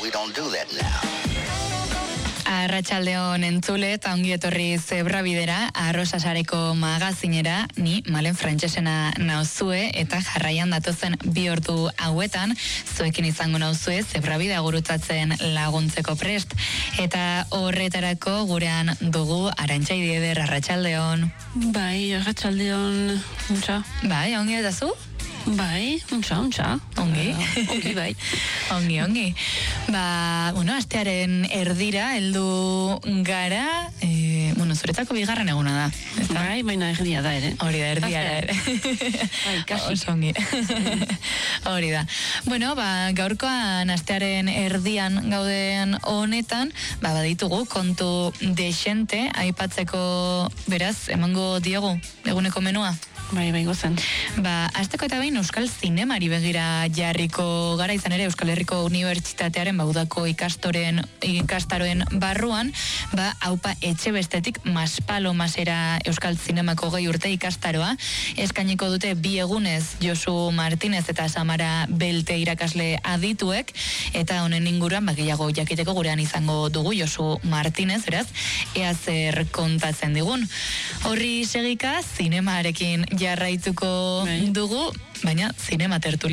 we don't do that now. Arratsaldeon entzule eta ongi etorri Zebrabidera, Arrosasareko magazinera, ni Malen Frantsesena nauzue eta jarraian datozen 2 ordu hauetan zuekin izango nauzue Zebrabidea gurutzatzen laguntzeko prest. Eta horretarako gurean dugu Arantxa Idieder. Arratsaldeon. Bai, arratsaldeon. Untxa. Bai, ongi eta zu? Bai, untxa. Ongi. Ongi, bai. Ongi. Astearen erdira heldu gara, zuretako bigarren eguna da. Bai, baina erdia da ere. Hori da, erdia ere. Bai, kasi. Oso ongi. Hori da. Gaurkoan astearen erdian gauden honetan, baditugu kontu dexente aipatzeko, beraz, emango diogu eguneko menua. Bai, gozen. Asteko eta behin Euskal Zinemari begira jarriko gara, izan ere Euskal Herriko Unibertsitatearen udako ikastaroen barruan, haupa etxe bestetik Maspalo Masera Euskal Zinemako 20 urte ikastaroa eskainiko dute 2 egunez Josu Martinez eta Samara Belte irakasle adituek, eta honen inguruan gehiago jakiteko gurean izango dugu Josu Martinez, beraz, ea zer kontatzen digun. Horri segika, zinemarekin jarraituko dugu, baina zinema tertulia